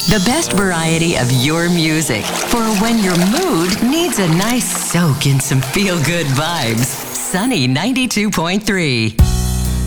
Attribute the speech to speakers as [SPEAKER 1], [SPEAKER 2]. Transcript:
[SPEAKER 1] The best variety of your music for when your mood needs a nice soak in some feel-good vibes. Sunny 92.3.